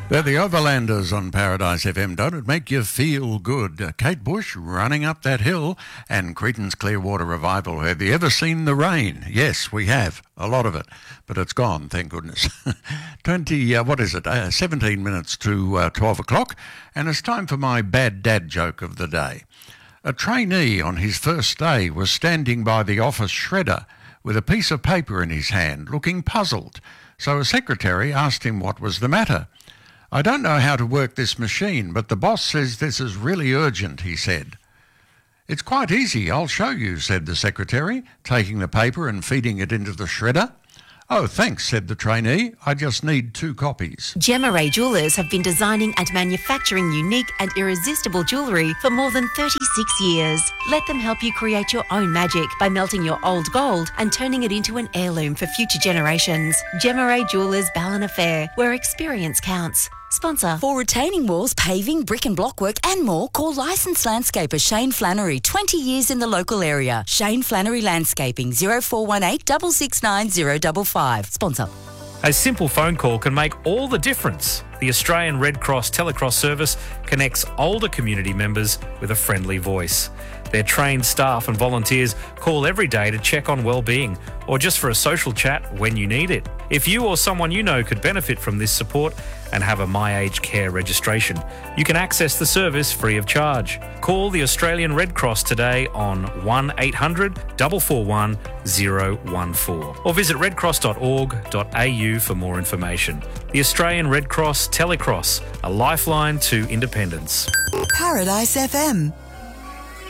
They're the Overlanders on Paradise FM. Don't it make you feel good? Kate Bush running up that hill and Creedence Clearwater Revival. Have you ever seen the rain? Yes, we have. A lot of it. But it's gone, thank goodness. 17 minutes to 12 o'clock. And it's time for my bad dad joke of the day. A trainee on his first day was standing by the office shredder with a piece of paper in his hand, looking puzzled. So a secretary asked him what was the matter. "I don't know how to work this machine, but the boss says this is really urgent," he said. "It's quite easy, I'll show you," said the secretary, taking the paper and feeding it into the shredder. "Oh, thanks," said the trainee. "I just need 2 copies." Gemma Ray Jewellers have been designing and manufacturing unique and irresistible jewellery for more than 36 years. Let them help you create your own magic by melting your old gold and turning it into an heirloom for future generations. Gemma Ray Jewellers, Ballina Fair, where experience counts. Sponsor. For retaining walls, paving, brick and block work and more, call licensed landscaper Shane Flannery, 20 years in the local area. Shane Flannery Landscaping, 0418 669 055. Sponsor. A simple phone call can make all the difference. The Australian Red Cross Telecross service connects older community members with a friendly voice. Their trained staff and volunteers call every day to check on well-being or just for a social chat when you need it. If you or someone you know could benefit from this support and have a My Aged Care registration, you can access the service free of charge. Call the Australian Red Cross today on 1800 441 014 or visit redcross.org.au for more information. The Australian Red Cross Telecross, a lifeline to independence. Paradise FM.